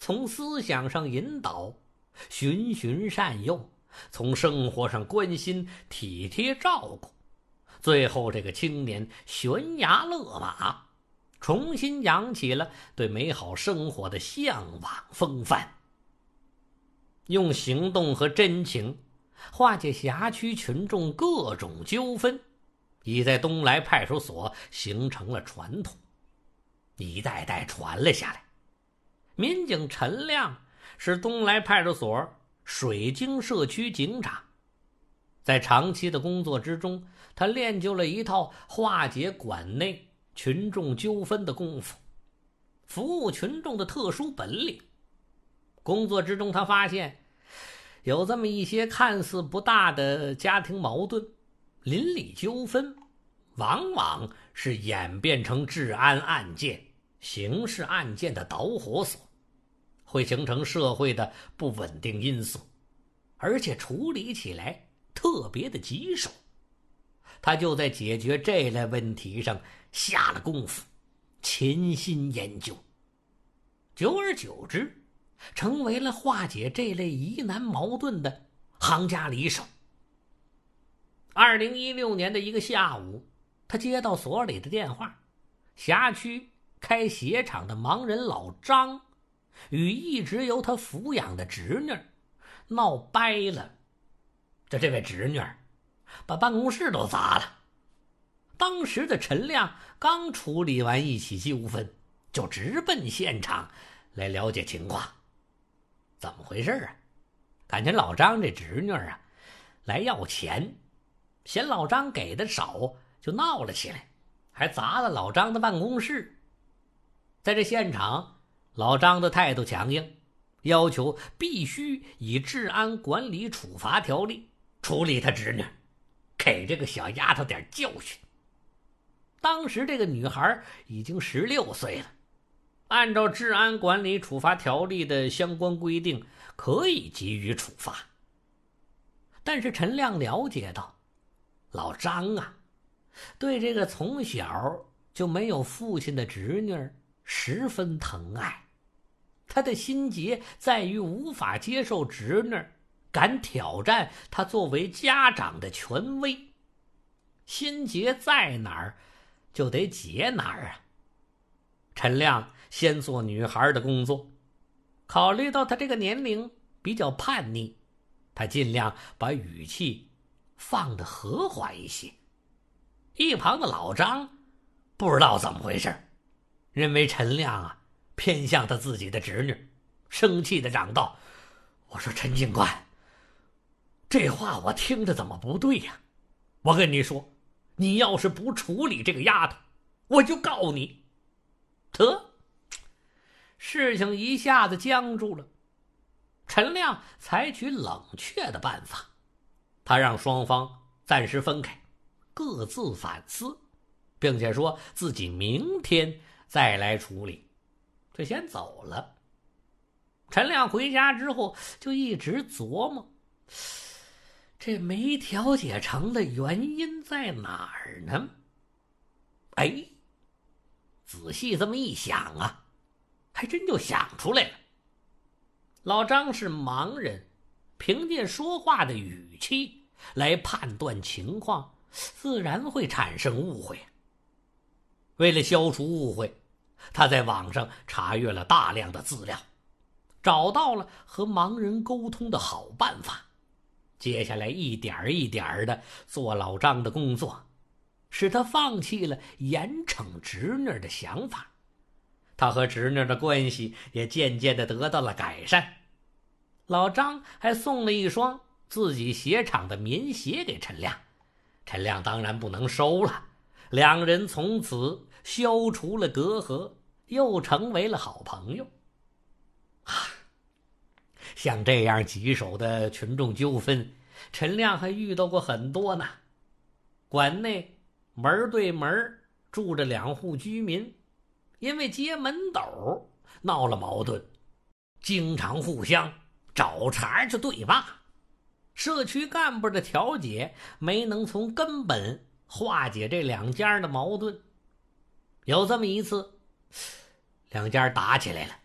从思想上引导，循循善诱，从生活上关心体贴照顾，最后这个青年悬崖勒马，重新扬起了对美好生活的向往风范。用行动和真情化解辖区群众各种纠纷，已在东来派出所形成了传统，一代代传了下来。民警陈亮是东来派出所水晶社区警长，在长期的工作之中，他练就了一套化解馆内群众纠纷的功夫，服务群众的特殊本领。工作之中，他发现有这么一些看似不大的家庭矛盾、邻里纠纷，往往是演变成治安案件、刑事案件的导火索，会形成社会的不稳定因素，而且处理起来特别的棘手。他就在解决这类问题上下了功夫，潜心研究，久而久之，成为了化解这类疑难矛盾的行家里手。2016年的一个下午，他接到所里的电话，辖区开鞋厂的盲人老张与一直由他抚养的侄女闹掰了，这位侄女把办公室都砸了。当时的陈亮刚处理完一起纠纷，就直奔现场来了解情况。怎么回事啊？感情老张这侄女来要钱，嫌老张给的少，就闹了起来，还砸了老张的办公室。在这现场，老张的态度强硬，要求必须以治安管理处罚条例处理他侄女，给这个小丫头点教训。当时这个女孩已经16岁了，按照治安管理处罚条例的相关规定，可以给予处罚。但是陈亮了解到，老张对这个从小就没有父亲的侄女十分疼爱，他的心结在于无法接受侄女敢挑战他作为家长的权威。心结在哪儿，就得解哪儿啊。陈亮先做女孩的工作，考虑到她这个年龄比较叛逆，他尽量把语气放得和缓一些。一旁的老张不知道怎么回事，认为陈亮偏向他自己的侄女，生气地嚷道：“我说陈警官，这话我听着怎么不对呀？我跟你说，你要是不处理这个丫头，我就告你。”得，事情一下子僵住了。陈亮采取冷却的办法，他让双方暂时分开，各自反思，并且说自己明天再来处理，就先走了。陈亮回家之后就一直琢磨，这没调解成的原因在哪儿呢？仔细这么一想还真就想出来了。老张是盲人，凭借说话的语气来判断情况，自然会产生误会。为了消除误会，他在网上查阅了大量的资料，找到了和盲人沟通的好办法。接下来一点一点的做老张的工作，使他放弃了严惩侄女的想法。他和侄女的关系也渐渐的得到了改善。老张还送了一双自己鞋厂的棉鞋给陈亮，陈亮当然不能收了，两人从此消除了隔阂，又成为了好朋友。像这样棘手的群众纠纷，陈亮还遇到过很多呢。馆内门对门住着2户居民，因为接门斗闹了矛盾，经常互相找茬就对骂。社区干部的调解没能从根本化解这2家的矛盾。有这么一次，2家打起来了，